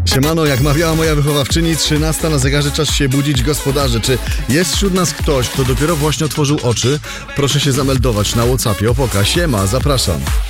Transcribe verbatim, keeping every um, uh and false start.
Siemano, jak mawiała moja wychowawczyni, trzynasta na zegarze, czas się budzić, gospodarze. Czy jest wśród nas ktoś, kto dopiero właśnie otworzył oczy? Proszę się zameldować na WhatsAppie. Opoka, siema, zapraszam.